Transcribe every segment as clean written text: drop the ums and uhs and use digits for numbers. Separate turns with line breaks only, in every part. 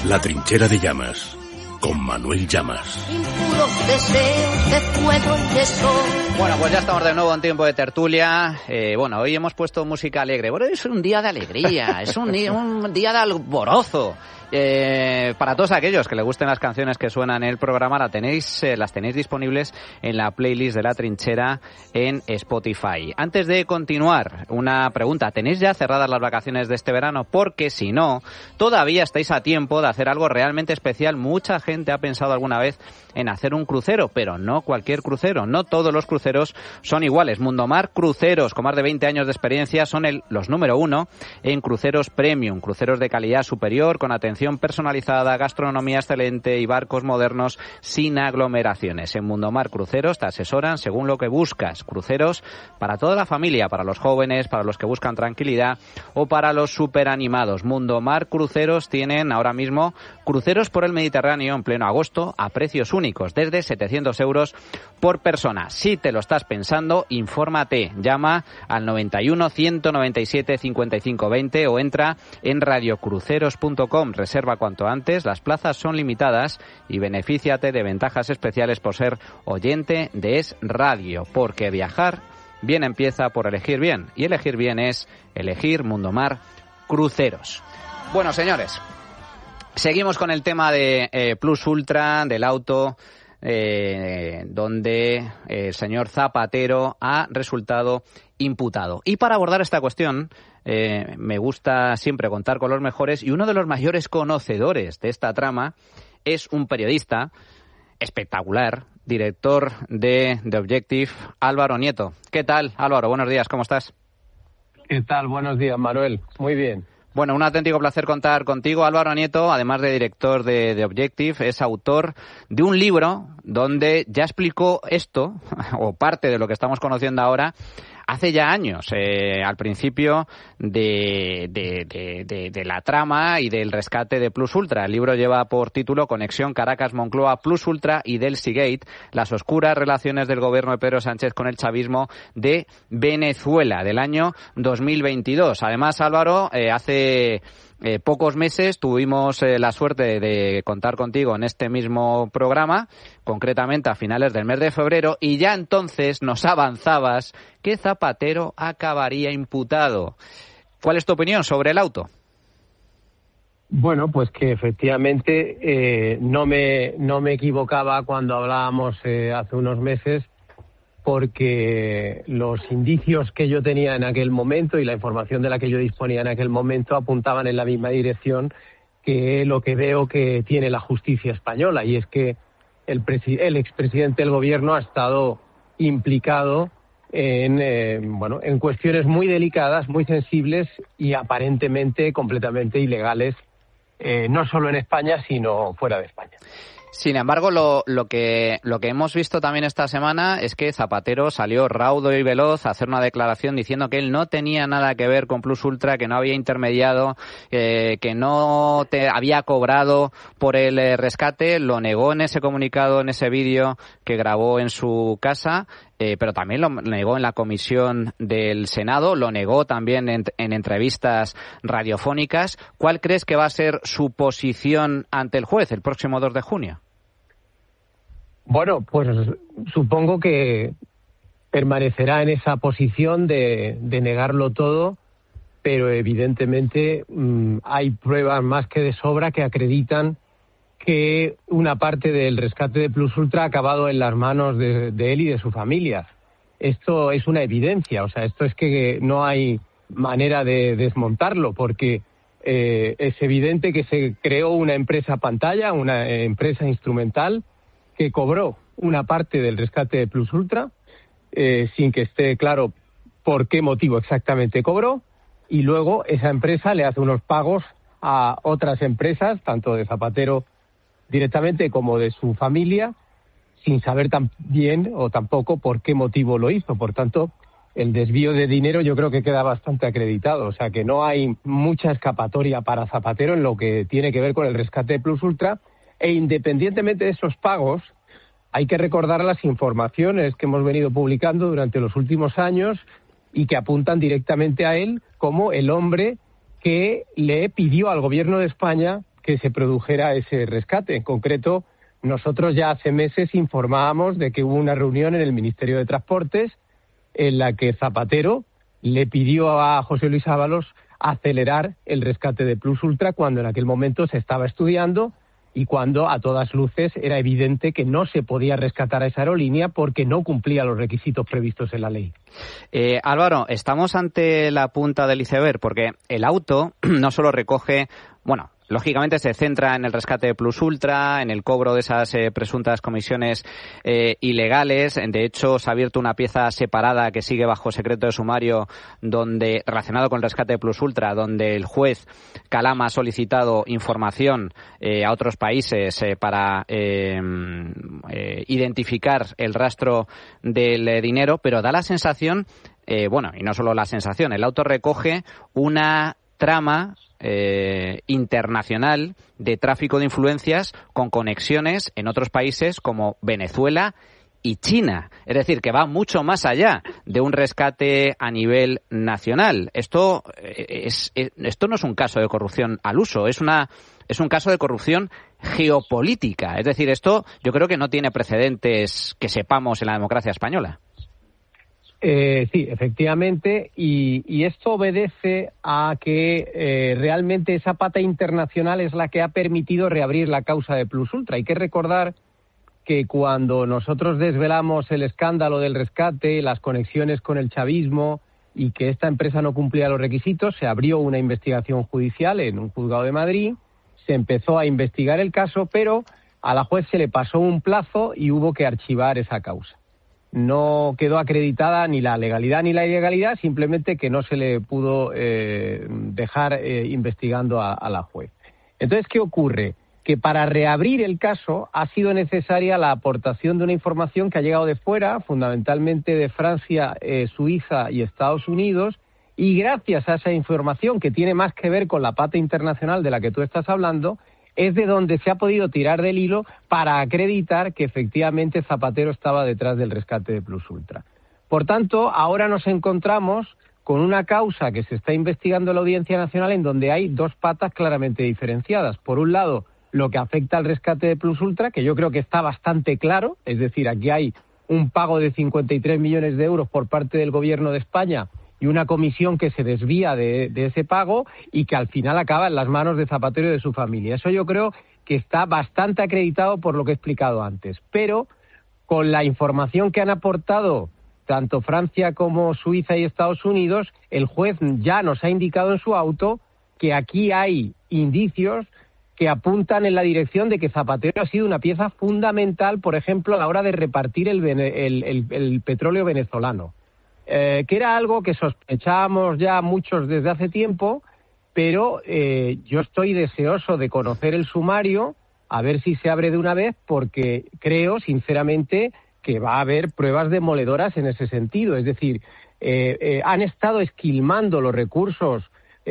La trinchera de Llamas, con Manuel Llamas.
Impuros deseos de fuego y de sol.
Bueno, pues ya estamos de nuevo en tiempo de tertulia. Hoy hemos puesto música alegre. Bueno, es un día de alegría, es un día de alborozo. Para todos aquellos que les gusten las canciones que suenan en el programa, las tenéis disponibles en la playlist de La Trinchera en Spotify. Antes de continuar, una pregunta. ¿Tenéis ya cerradas las vacaciones de este verano? Porque si no, todavía estáis a tiempo de hacer algo realmente especial. Mucha gente ha pensado alguna vez en hacer un crucero, pero no cualquier crucero. No todos los cruceros son iguales. Mundomar Cruceros, con más de 20 años de experiencia, son los número uno en cruceros premium, cruceros de calidad superior, con atención personalizada, gastronomía excelente y barcos modernos sin aglomeraciones. En Mundomar Cruceros te asesoran según lo que buscas. Cruceros para toda la familia, para los jóvenes, para los que buscan tranquilidad o para los superanimados. Mundomar Cruceros tienen ahora mismo cruceros por el Mediterráneo en pleno agosto a precios únicos, desde 700 euros por persona. Si te lo estás pensando, infórmate. Llama al 91 197 55 20 o entra en radiocruceros.com. Reserva cuanto antes, las plazas son limitadas y benefíciate de ventajas especiales por ser oyente de Es Radio, porque viajar bien empieza por elegir bien, y elegir bien es elegir Mundomar Cruceros. Bueno, señores, seguimos con el tema de Plus Ultra, del auto, donde el señor Zapatero ha resultado imputado. Y para abordar esta cuestión, me gusta siempre contar con los mejores, y uno de los mayores conocedores de esta trama es un periodista espectacular, director de The Objective, Álvaro Nieto. ¿Qué tal, Álvaro? Buenos días, ¿cómo estás?
¿Qué tal? Buenos días, Manuel. Muy bien.
Bueno, un auténtico placer contar contigo. Álvaro Nieto, además de director de The Objective, es autor de un libro donde ya explicó esto, o parte de lo que estamos conociendo ahora, hace ya años, al principio de la trama y del rescate de Plus Ultra. El libro lleva por título Conexión Caracas-Moncloa, Plus Ultra y Delcy Gate, las oscuras relaciones del gobierno de Pedro Sánchez con el chavismo de Venezuela, del año 2022. Además, Álvaro, hace pocos meses tuvimos la suerte de contar contigo en este mismo programa, concretamente a finales del mes de febrero, y ya entonces nos avanzabas que Zapatero acabaría imputado. ¿Cuál es tu opinión sobre el auto?
Bueno, pues que efectivamente no me equivocaba cuando hablábamos hace unos meses, porque los indicios que yo tenía en aquel momento y la información de la que yo disponía en aquel momento apuntaban en la misma dirección que lo que veo que tiene la justicia española, y es que el expresidente del gobierno ha estado implicado en cuestiones muy delicadas, muy sensibles y aparentemente completamente ilegales, no solo en España, sino fuera de España.
Sin embargo, lo que hemos visto también esta semana es que Zapatero salió raudo y veloz a hacer una declaración diciendo que él no tenía nada que ver con Plus Ultra, que no había intermediado, que no había cobrado por el rescate. Lo negó en ese comunicado, en ese vídeo que grabó en su casa, pero también lo negó en la comisión del Senado, lo negó también en entrevistas radiofónicas. ¿Cuál crees que va a ser su posición ante el juez el próximo 2 de junio?
Bueno, pues supongo que permanecerá en esa posición de negarlo todo, pero evidentemente hay pruebas más que de sobra que acreditan que una parte del rescate de Plus Ultra ha acabado en las manos de él y de su familia. Esto es una evidencia, o sea, esto es que no hay manera de desmontarlo, porque es evidente que se creó una empresa pantalla, una empresa instrumental, que cobró una parte del rescate de Plus Ultra, sin que esté claro por qué motivo exactamente cobró, y luego esa empresa le hace unos pagos a otras empresas, tanto de Zapatero directamente como de su familia, sin saber tan bien o tampoco por qué motivo lo hizo. Por tanto, el desvío de dinero yo creo que queda bastante acreditado. O sea que no hay mucha escapatoria para Zapatero en lo que tiene que ver con el rescate de Plus Ultra. E independientemente de esos pagos, hay que recordar las informaciones que hemos venido publicando durante los últimos años y que apuntan directamente a él como el hombre que le pidió al gobierno de España que se produjera ese rescate. En concreto, nosotros ya hace meses informábamos de que hubo una reunión en el Ministerio de Transportes en la que Zapatero le pidió a José Luis Ábalos acelerar el rescate de Plus Ultra cuando en aquel momento se estaba estudiando y cuando a todas luces era evidente que no se podía rescatar a esa aerolínea porque no cumplía los requisitos previstos en la ley.
Álvaro, estamos ante la punta del iceberg porque el auto no solo recoge, lógicamente se centra en el rescate de Plus Ultra, en el cobro de esas presuntas comisiones ilegales. De hecho, se ha abierto una pieza separada que sigue bajo secreto de sumario relacionado con el rescate de Plus Ultra, donde el juez Calama ha solicitado información a otros países para identificar el rastro del dinero, pero da la sensación, y no solo la sensación, el auto recoge una trama internacional de tráfico de influencias con conexiones en otros países como Venezuela y China. Es decir, que va mucho más allá de un rescate a nivel nacional. Esto no es un caso de corrupción al uso, es un caso de corrupción geopolítica. Es decir, esto yo creo que no tiene precedentes que sepamos en la democracia española.
Sí, efectivamente, y esto obedece a que realmente esa pata internacional es la que ha permitido reabrir la causa de Plus Ultra. Hay que recordar que cuando nosotros desvelamos el escándalo del rescate, las conexiones con el chavismo y que esta empresa no cumplía los requisitos, se abrió una investigación judicial en un juzgado de Madrid, se empezó a investigar el caso, pero a la juez se le pasó un plazo y hubo que archivar esa causa. No quedó acreditada ni la legalidad ni la ilegalidad, simplemente que no se le pudo dejar investigando a la juez. Entonces, ¿qué ocurre? Que para reabrir el caso ha sido necesaria la aportación de una información que ha llegado de fuera, fundamentalmente de Francia, Suiza y Estados Unidos, y gracias a esa información que tiene más que ver con la pata internacional de la que tú estás hablando, es de donde se ha podido tirar del hilo para acreditar que efectivamente Zapatero estaba detrás del rescate de Plus Ultra. Por tanto, ahora nos encontramos con una causa que se está investigando en la Audiencia Nacional en donde hay dos patas claramente diferenciadas. Por un lado, lo que afecta al rescate de Plus Ultra, que yo creo que está bastante claro, es decir, aquí hay un pago de 53 millones de euros por parte del Gobierno de España y una comisión que se desvía de ese pago y que al final acaba en las manos de Zapatero y de su familia. Eso yo creo que está bastante acreditado por lo que he explicado antes. Pero con la información que han aportado tanto Francia como Suiza y Estados Unidos, el juez ya nos ha indicado en su auto que aquí hay indicios que apuntan en la dirección de que Zapatero ha sido una pieza fundamental, por ejemplo, a la hora de repartir el petróleo venezolano. Que era algo que sospechábamos ya muchos desde hace tiempo, pero yo estoy deseoso de conocer el sumario, a ver si se abre de una vez, porque creo, sinceramente, que va a haber pruebas demoledoras en ese sentido. Es decir, han estado esquilmando los recursos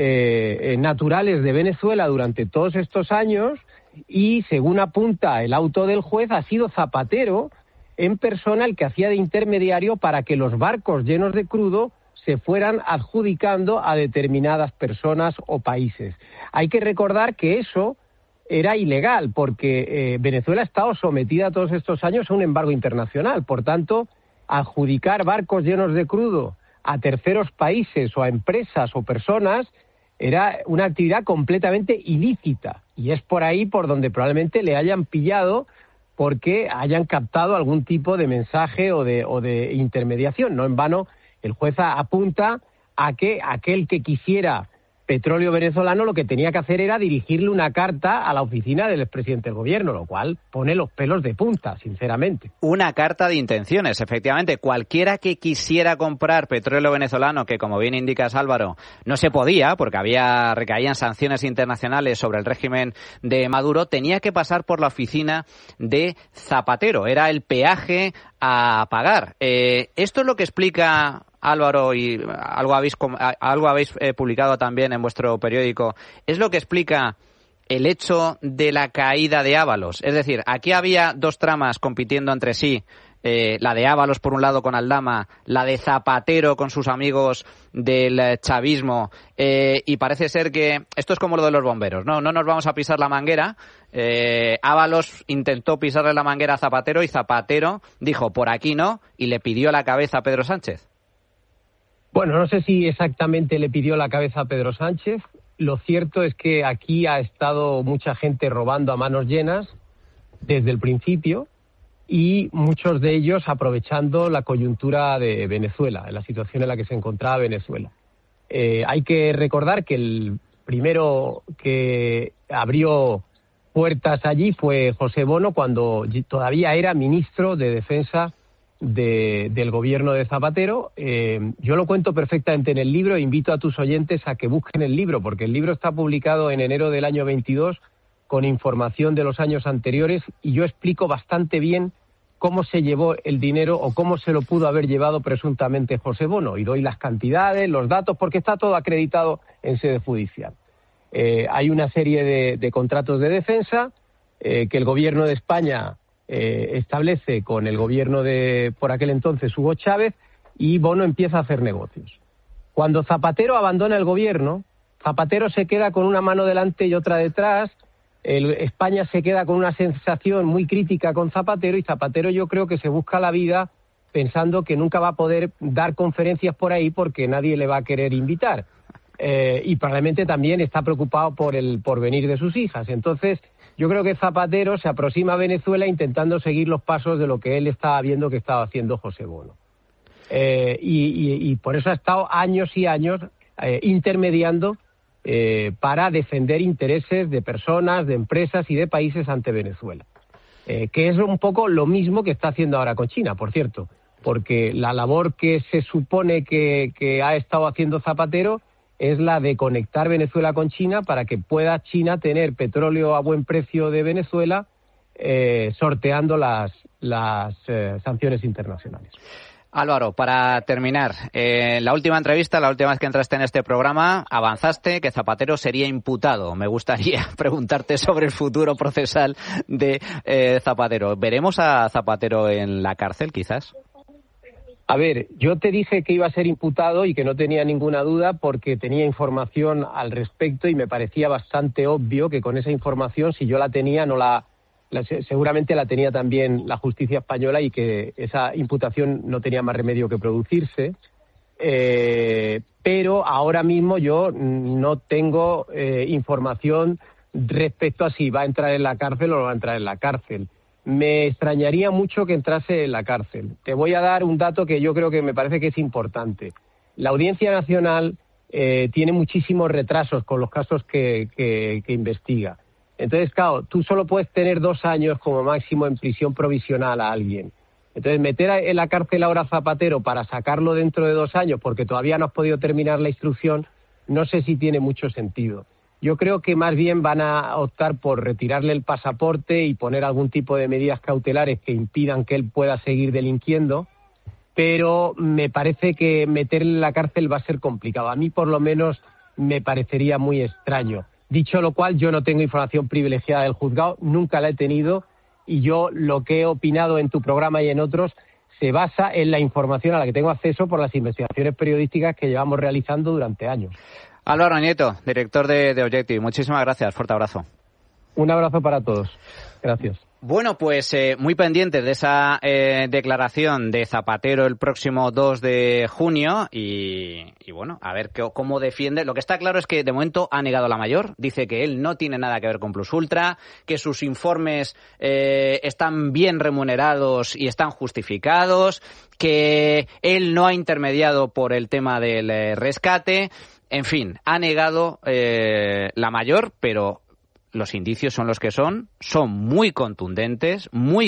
naturales de Venezuela durante todos estos años y, según apunta el auto del juez, ha sido Zapatero en persona el que hacía de intermediario para que los barcos llenos de crudo se fueran adjudicando a determinadas personas o países. Hay que recordar que eso era ilegal porque Venezuela ha estado sometida todos estos años a un embargo internacional. Por tanto, adjudicar barcos llenos de crudo a terceros países o a empresas o personas era una actividad completamente ilícita. Y es por ahí por donde probablemente le hayan pillado porque hayan captado algún tipo de mensaje o de intermediación. No en vano, el juez apunta a que aquel que quisiera petróleo venezolano lo que tenía que hacer era dirigirle una carta a la oficina del expresidente del gobierno, lo cual pone los pelos de punta, sinceramente.
Una carta de intenciones, efectivamente. Cualquiera que quisiera comprar petróleo venezolano, que como bien indicas, Álvaro, no se podía porque recaían sanciones internacionales sobre el régimen de Maduro, tenía que pasar por la oficina de Zapatero. Era el peaje a pagar. Esto es lo que explica, Álvaro, y algo habéis publicado también en vuestro periódico, es lo que explica el hecho de la caída de Ábalos. Es decir, aquí había dos tramas compitiendo entre sí la de Ábalos por un lado con Aldama, la de Zapatero con sus amigos del chavismo, y parece ser que esto es como lo de los bomberos, no nos vamos a pisar la manguera. Ábalos intentó pisarle la manguera a Zapatero y Zapatero dijo por aquí no y le pidió la cabeza a Pedro Sánchez.
Bueno, no sé si exactamente le pidió la cabeza a Pedro Sánchez. Lo cierto es que aquí ha estado mucha gente robando a manos llenas desde el principio y muchos de ellos aprovechando la coyuntura de Venezuela, la situación en la que se encontraba Venezuela. Hay que recordar que el primero que abrió puertas allí fue José Bono cuando todavía era ministro de Defensa del gobierno de Zapatero. Yo lo cuento perfectamente en el libro e invito a tus oyentes a que busquen el libro, porque el libro está publicado en enero del año 22 con información de los años anteriores y yo explico bastante bien cómo se llevó el dinero o cómo se lo pudo haber llevado presuntamente José Bono, y doy las cantidades, los datos, porque está todo acreditado en sede judicial. Hay una serie de contratos de defensa que el gobierno de España establece con el gobierno de, por aquel entonces, Hugo Chávez, y Bono empieza a hacer negocios. Cuando Zapatero abandona el gobierno, Zapatero se queda con una mano delante y otra detrás. España se queda con una sensación muy crítica con Zapatero, y Zapatero yo creo que se busca la vida pensando que nunca va a poder dar conferencias por ahí porque nadie le va a querer invitar. Y probablemente también está preocupado por el porvenir de sus hijas. Entonces, yo creo que Zapatero se aproxima a Venezuela intentando seguir los pasos de lo que él estaba viendo que estaba haciendo José Bono. Y por eso ha estado años y años intermediando para defender intereses de personas, de empresas y de países ante Venezuela. Que es un poco lo mismo que está haciendo ahora con China, por cierto, porque la labor que se supone que ha estado haciendo Zapatero es la de conectar Venezuela con China para que pueda China tener petróleo a buen precio de Venezuela, sorteando las sanciones internacionales.
Álvaro, para terminar, la última entrevista, la última vez que entraste en este programa, avanzaste que Zapatero sería imputado. Me gustaría preguntarte sobre el futuro procesal de Zapatero. ¿Veremos a Zapatero en la cárcel, quizás?
A ver, yo te dije que iba a ser imputado y que no tenía ninguna duda porque tenía información al respecto y me parecía bastante obvio que con esa información, si yo la tenía, seguramente la tenía también la justicia española y que esa imputación no tenía más remedio que producirse. Pero ahora mismo yo no tengo información respecto a si va a entrar en la cárcel o no va a entrar en la cárcel. Me extrañaría mucho que entrase en la cárcel. Te voy a dar un dato que yo creo que me parece que es importante. La Audiencia Nacional tiene muchísimos retrasos con los casos que investiga. Entonces, claro, tú solo puedes tener 2 años como máximo en prisión provisional a alguien. Entonces, meter en la cárcel ahora a Zapatero para sacarlo dentro de 2 años porque todavía no has podido terminar la instrucción, no sé si tiene mucho sentido. Yo creo que más bien van a optar por retirarle el pasaporte y poner algún tipo de medidas cautelares que impidan que él pueda seguir delinquiendo, pero me parece que meterle en la cárcel va a ser complicado. A mí, por lo menos, me parecería muy extraño. Dicho lo cual, yo no tengo información privilegiada del juzgado, nunca la he tenido, y yo lo que he opinado en tu programa y en otros se basa en la información a la que tengo acceso por las investigaciones periodísticas que llevamos realizando durante años.
Álvaro Nieto, director de Objective, muchísimas gracias, fuerte abrazo.
Un abrazo para todos. Gracias.
Bueno, pues muy pendientes de esa declaración de Zapatero el próximo 2 de junio y bueno, a ver cómo defiende. Lo que está claro es que de momento ha negado la mayor, dice que él no tiene nada que ver con Plus Ultra, que sus informes están bien remunerados y están justificados, que él no ha intermediado por el tema del rescate. En fin, ha negado la mayor, pero los indicios son los que son muy contundentes,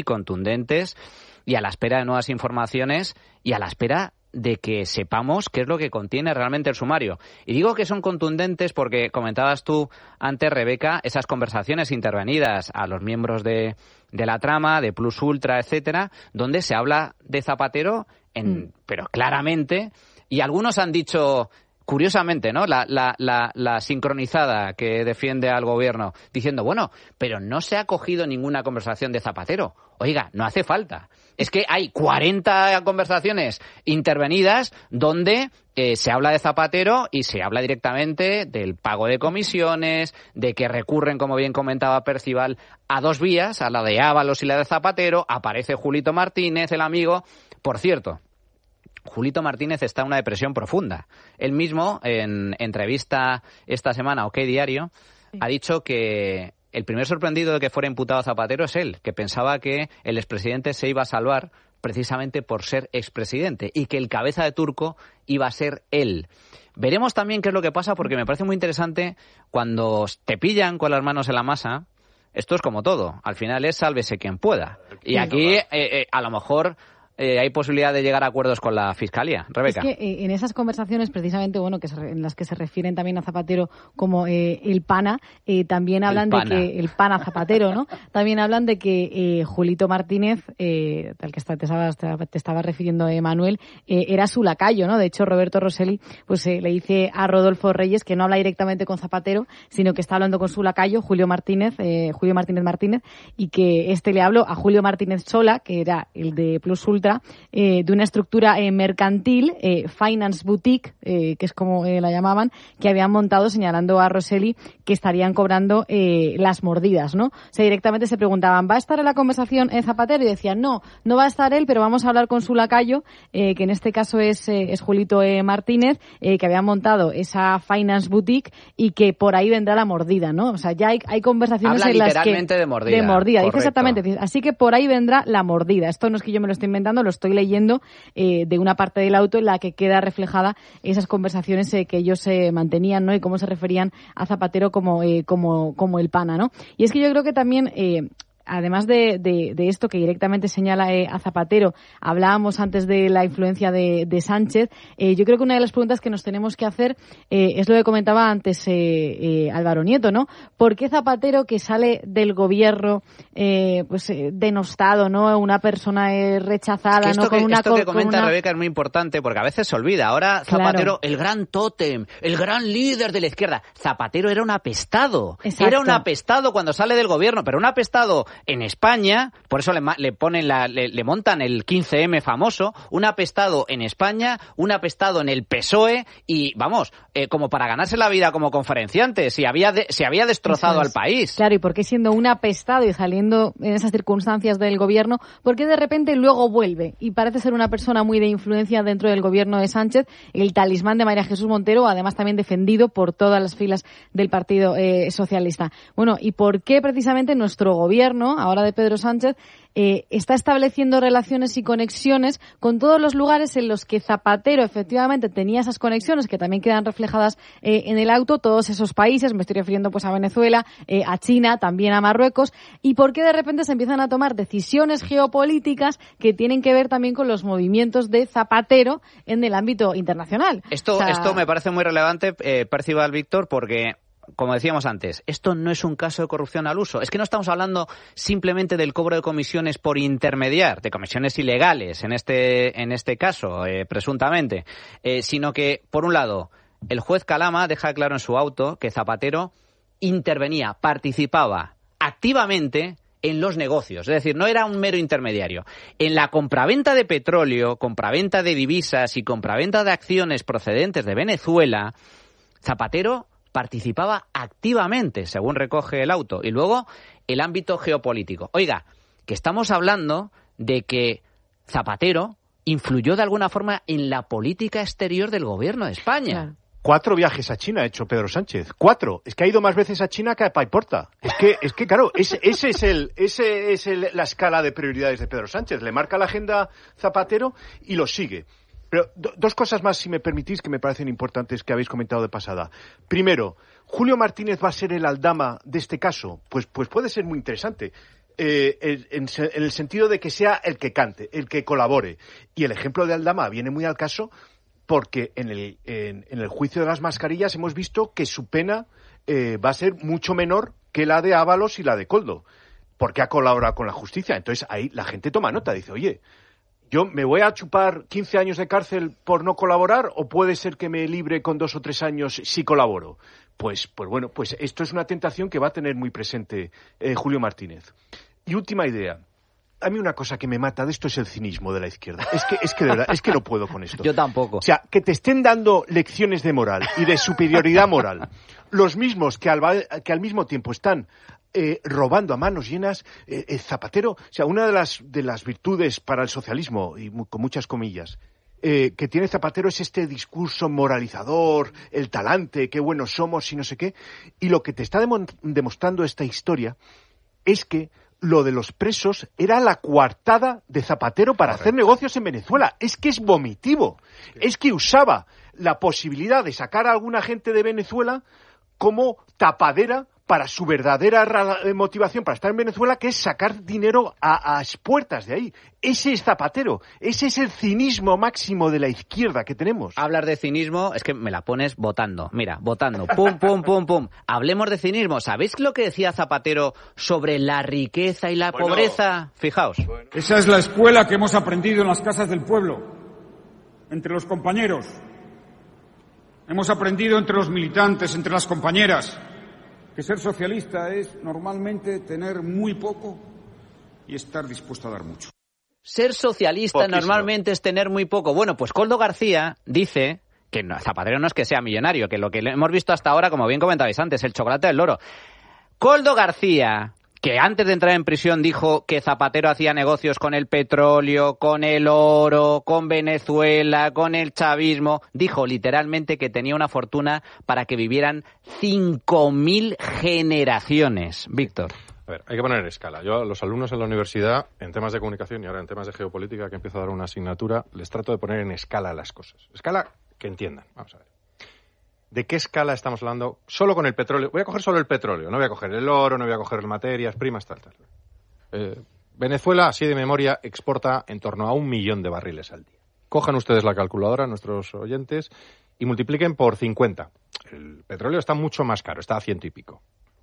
y a la espera de nuevas informaciones y a la espera de que sepamos qué es lo que contiene realmente el sumario. Y digo que son contundentes porque comentabas tú antes, Rebeca, esas conversaciones intervenidas a los miembros de la trama, de Plus Ultra, etcétera, donde se habla de Zapatero, pero claramente, y algunos han dicho curiosamente, ¿no? La sincronizada que defiende al gobierno, diciendo, bueno, pero no se ha cogido ninguna conversación de Zapatero. Oiga, no hace falta. Es que hay 40 conversaciones intervenidas donde se habla de Zapatero y se habla directamente del pago de comisiones, de que recurren, como bien comentaba Percival, a dos vías, a la de Ábalos y la de Zapatero. Aparece Julito Martínez, el amigo. Por cierto, Julito Martínez está en una depresión profunda. Él mismo, en entrevista esta semana a OK Diario, ha dicho que el primer sorprendido de que fuera imputado Zapatero es él, que pensaba que el expresidente se iba a salvar precisamente por ser expresidente y que el cabeza de turco iba a ser él. Veremos también qué es lo que pasa, porque me parece muy interesante cuando te pillan con las manos en la masa. Esto es como todo, al final es sálvese quien pueda. Y aquí a lo mejor hay posibilidad de llegar a acuerdos con la Fiscalía. Rebeca.
Es que en esas conversaciones, precisamente, bueno, en las que se refieren también a Zapatero como el pana, también hablan de que el pana Zapatero, ¿no? También hablan de que Julito Martínez, al que te estaba refiriendo Manuel, era su lacayo, ¿no? De hecho, Roberto Rosselli pues le dice a Rodolfo Reyes que no habla directamente con Zapatero, sino que está hablando con su lacayo, Julio Martínez, y que le habló a Julio Martínez Sola, que era el de Plus Ultra, de una estructura mercantil, Finance Boutique, que es como la llamaban, que habían montado, señalando a Rosselli que estarían cobrando las mordidas, ¿no? O sea, directamente se preguntaban, ¿va a estar en la conversación Zapatero? Y decían, no va a estar él, pero vamos a hablar con su lacayo, que en este caso es Julito Martínez, que había montado esa Finance Boutique y que por ahí vendrá la mordida, ¿no? O sea, ya hay conversaciones
habla
en las que...
literalmente de mordida.
De mordida,
correcto.
dice exactamente. Así que por ahí vendrá la mordida. Esto no es que yo me lo esté inventando, lo estoy leyendo de una parte del auto en la que queda reflejada esas conversaciones que ellos mantenían, ¿no? Y cómo se referían a Zapatero como el pana, ¿no? Y es que yo creo que también... Además de esto que directamente señala a Zapatero, hablábamos antes de la influencia de Sánchez. Yo creo que una de las preguntas que nos tenemos que hacer es lo que comentaba antes Álvaro Nieto, ¿no? ¿Por qué Zapatero, que sale del gobierno denostado, ¿no? Una persona rechazada,
es que
¿no?
Esto que comenta Rebeca es muy importante, porque a veces se olvida. Ahora Zapatero, claro, el gran tótem, el gran líder de la izquierda. Zapatero era un apestado. Exacto. Era un apestado cuando sale del gobierno, pero un apestado en España, por eso le ponen le montan el 15M famoso, un apestado en España, un apestado en el PSOE y, vamos, como para ganarse la vida como conferenciante, se había destrozado al país.
Claro, y por qué siendo un apestado y saliendo en esas circunstancias del gobierno, por qué de repente luego vuelve y parece ser una persona muy de influencia dentro del gobierno de Sánchez, el talismán de María Jesús Montero, además también defendido por todas las filas del Partido Socialista. Bueno, y por qué precisamente nuestro gobierno, ahora de Pedro Sánchez, está estableciendo relaciones y conexiones con todos los lugares en los que Zapatero efectivamente tenía esas conexiones, que también quedan reflejadas en el auto, todos esos países, me estoy refiriendo pues a Venezuela, a China, también a Marruecos, y por qué de repente se empiezan a tomar decisiones geopolíticas que tienen que ver también con los movimientos de Zapatero en el ámbito internacional.
Esto me parece muy relevante, Percival, Víctor, porque, como decíamos antes, esto no es un caso de corrupción al uso. Es que no estamos hablando simplemente del cobro de comisiones por intermediar, de comisiones ilegales en este caso, presuntamente, sino que, por un lado, el juez Calama deja claro en su auto que Zapatero intervenía, participaba activamente en los negocios, es decir, no era un mero intermediario. En la compraventa de petróleo, compraventa de divisas y compraventa de acciones procedentes de Venezuela, Zapatero participaba activamente, según recoge el auto. Y luego, el ámbito geopolítico. Oiga, que estamos hablando de que Zapatero influyó de alguna forma en la política exterior del gobierno de España.
Claro.
4 viajes a China ha hecho Pedro Sánchez. 4. Es que ha ido más veces a China que a Paiporta. Es que claro, esa es la escala de prioridades de Pedro Sánchez. Le marca la agenda Zapatero y lo sigue. Pero dos cosas más, si me permitís, que me parecen importantes que habéis comentado de pasada. Primero, ¿Julio Martínez va a ser el aldama de este caso? Pues puede ser muy interesante. En el sentido de que sea el que cante, el que colabore. Y el ejemplo de aldama viene muy al caso porque en el juicio de las mascarillas hemos visto que su pena va a ser mucho menor que la de Ábalos y la de Koldo, porque ha colaborado con la justicia. Entonces ahí la gente toma nota, dice, oye, ¿Yo me voy a chupar 15 años de cárcel por no colaborar o puede ser que me libre con 2 o 3 años si colaboro? Pues bueno, pues esto es una tentación que va a tener muy presente Julio Martínez. Y última idea. A mí una cosa que me mata de esto es el cinismo de la izquierda. Es que de verdad, es que no puedo con esto.
Yo tampoco.
O sea, que te estén dando lecciones de moral y de superioridad moral. Los mismos que al mismo tiempo están robando a manos llenas. Zapatero, o sea, una de las virtudes para el socialismo, y con muchas comillas, que tiene Zapatero es este discurso moralizador, el talante, qué buenos somos y no sé qué. Y lo que te está demostrando esta historia es que lo de los presos era la coartada de Zapatero para hacer negocios en Venezuela. Es que es vomitivo. Es que usaba la posibilidad de sacar a alguna gente de Venezuela como tapadera para su verdadera motivación para estar en Venezuela, que es sacar dinero a puertas de ahí. Ese es Zapatero. Ese es el cinismo máximo de la izquierda que tenemos.
Hablar de cinismo es que me la pones votando. Mira, votando. Pum, pum, pum, pum. Hablemos de cinismo. ¿Sabéis lo que decía Zapatero sobre la riqueza y la pobreza? Fijaos.
Esa es la escuela que hemos aprendido en las casas del pueblo, entre los compañeros. Hemos aprendido entre los militantes, entre las compañeras, que ser socialista es normalmente tener muy poco y estar dispuesto a dar mucho.
Ser socialista
Poquísimo.
Normalmente es tener muy poco. Bueno, pues Koldo García dice que Zapatero no es que sea millonario, que lo que hemos visto hasta ahora, como bien comentabais antes, el chocolate del loro. Koldo García, que antes de entrar en prisión dijo que Zapatero hacía negocios con el petróleo, con el oro, con Venezuela, con el chavismo, dijo literalmente que tenía una fortuna para que vivieran 5.000 generaciones. Víctor.
A ver, hay que poner en escala. Yo a los alumnos en la universidad, en temas de comunicación y ahora en temas de geopolítica, que empiezo a dar una asignatura, les trato de poner en escala las cosas. Escala que entiendan. Vamos a ver. ¿De qué escala estamos hablando? Solo con el petróleo. Voy a coger solo el petróleo. No voy a coger el oro, no voy a coger materias primas, tal. Venezuela, así de memoria, exporta en torno a 1 millón de barriles al día. Cojan ustedes la calculadora, nuestros oyentes, y multipliquen por 50. El petróleo está mucho más caro, está a 100 y pico.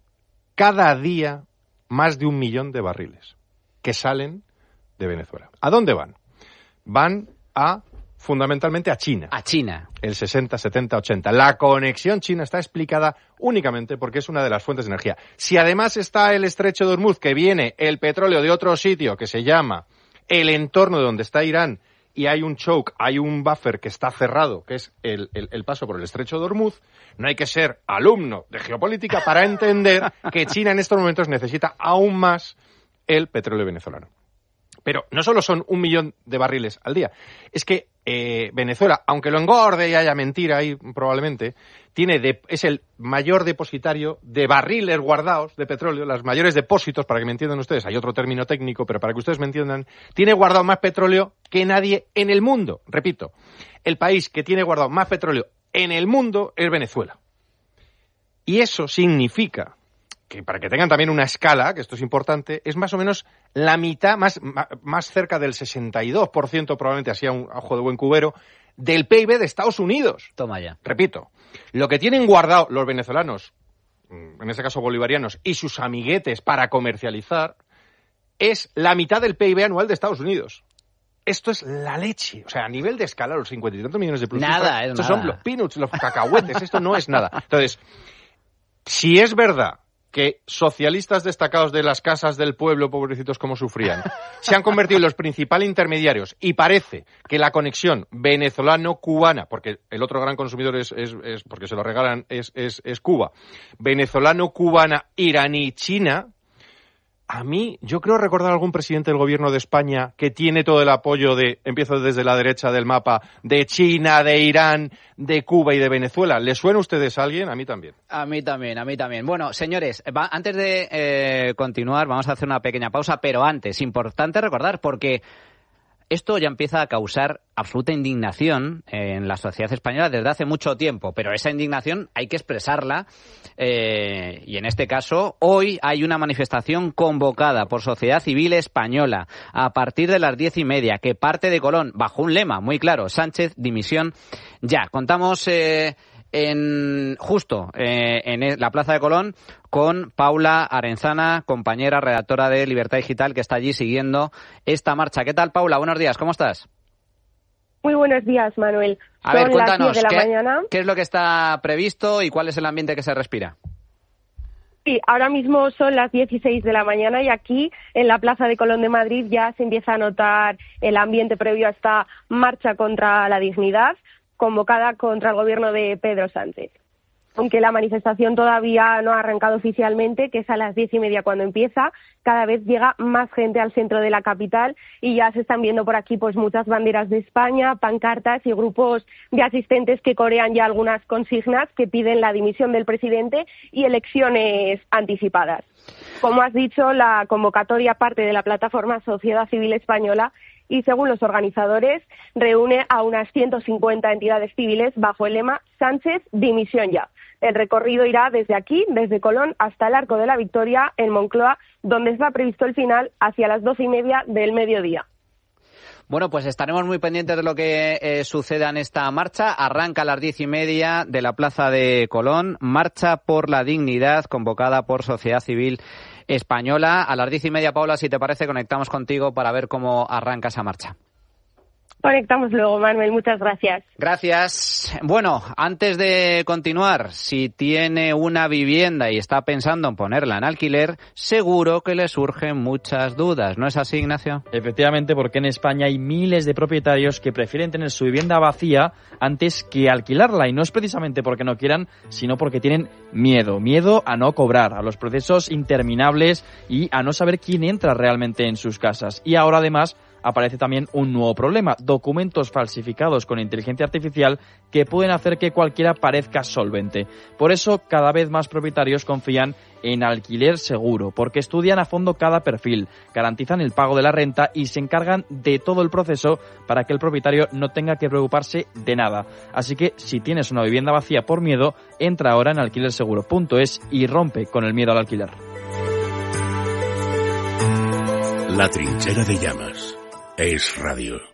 Cada día, más de 1 millón de barriles que salen de Venezuela. ¿A dónde van? Van fundamentalmente a China.
A China.
El 60, 70, 80. La conexión china está explicada únicamente porque es una de las fuentes de energía. Si además está el estrecho de Hormuz, que viene el petróleo de otro sitio que se llama el entorno de donde está Irán, y hay un choke, hay un buffer que está cerrado, que es el paso por el estrecho de Hormuz, no hay que ser alumno de geopolítica para entender que China en estos momentos necesita aún más el petróleo venezolano. Pero no solo son 1 millón de barriles al día, es que Venezuela, aunque lo engorde y haya mentira ahí probablemente, es el mayor depositario de barriles guardados de petróleo, los mayores depósitos, para que me entiendan ustedes, hay otro término técnico, pero para que ustedes me entiendan, tiene guardado más petróleo que nadie en el mundo. Repito, el país que tiene guardado más petróleo en el mundo es Venezuela. Y eso significa que, para que tengan también una escala, que esto es importante, es más o menos la mitad, más cerca del 62%, probablemente así a un ojo de buen cubero, del PIB de Estados Unidos.
Toma ya.
Repito, lo que tienen guardado los venezolanos, en este caso bolivarianos, y sus amiguetes para comercializar, es la mitad del PIB anual de Estados Unidos. Esto es la leche. O sea, a nivel de escala, los 50 y tantos millones de plus.
Nada,
estos son los peanuts, los cacahuetes, esto no es nada. Entonces, si es verdad que socialistas destacados de las casas del pueblo, pobrecitos como sufrían, se han convertido en los principales intermediarios y parece que la conexión venezolano-cubana, porque el otro gran consumidor es porque se lo regalan, es Cuba, venezolano-cubana, iraní-china. A mí, yo creo recordar algún presidente del gobierno de España que tiene todo el apoyo empiezo desde la derecha del mapa, de China, de Irán, de Cuba y de Venezuela. ¿Les suena a ustedes a alguien? A mí también.
A mí también. Bueno, señores, antes de continuar, vamos a hacer una pequeña pausa, pero antes, importante recordar, porque esto ya empieza a causar absoluta indignación en la sociedad española desde hace mucho tiempo, pero esa indignación hay que expresarla y en este caso hoy hay una manifestación convocada por Sociedad Civil Española a partir de las 10:30 que parte de Colón bajo un lema muy claro: Sánchez, dimisión ya. Contamos justo en la Plaza de Colón con Paula Arenzana, compañera redactora de Libertad Digital, que está allí siguiendo esta marcha. ¿Qué tal, Paula? Buenos días, ¿cómo estás?
Muy buenos días, Manuel.
A ver, cuéntanos,
las 10 de la mañana.
¿Qué es lo que está previsto y cuál es el ambiente que se respira?
Sí, ahora mismo son las 16 de la mañana y aquí en la Plaza de Colón de Madrid ya se empieza a notar el ambiente previo a esta marcha contra la dignidad convocada contra el gobierno de Pedro Sánchez. Aunque la manifestación todavía no ha arrancado oficialmente, que es a las 10:30 cuando empieza, cada vez llega más gente al centro de la capital y ya se están viendo por aquí pues muchas banderas de España, pancartas y grupos de asistentes que corean ya algunas consignas que piden la dimisión del presidente y elecciones anticipadas. Como has dicho, la convocatoria parte de la plataforma Sociedad Civil Española y, según los organizadores, reúne a unas 150 entidades civiles bajo el lema Sánchez, dimisión ya. El recorrido irá desde aquí, desde Colón, hasta el Arco de la Victoria, en Moncloa, donde está previsto el final hacia las 12:30 del mediodía.
Bueno, pues estaremos muy pendientes de lo que suceda en esta marcha. Arranca a las 10:30 de la Plaza de Colón. Marcha por la dignidad, convocada por Sociedad Civil Española. A las 10:30, Paula, si te parece, conectamos contigo para ver cómo arranca esa marcha.
Conectamos luego, Manuel. Muchas gracias.
Gracias. Bueno, antes de continuar, si tiene una vivienda y está pensando en ponerla en alquiler, seguro que le surgen muchas dudas. ¿No es así, Ignacio?
Efectivamente, porque en España hay miles de propietarios que prefieren tener su vivienda vacía antes que alquilarla. Y no es precisamente porque no quieran, sino porque tienen miedo. Miedo a no cobrar, a los procesos interminables y a no saber quién entra realmente en sus casas. Y ahora, además, aparece también un nuevo problema: documentos falsificados con inteligencia artificial que pueden hacer que cualquiera parezca solvente. Por eso, cada vez más propietarios confían en Alquiler Seguro, porque estudian a fondo cada perfil, garantizan el pago de la renta y se encargan de todo el proceso para que el propietario no tenga que preocuparse de nada. Así que, si tienes una vivienda vacía por miedo, entra ahora en alquilerseguro.es y rompe con el miedo al alquiler.
La Trinchera de Llamas. Es Radio.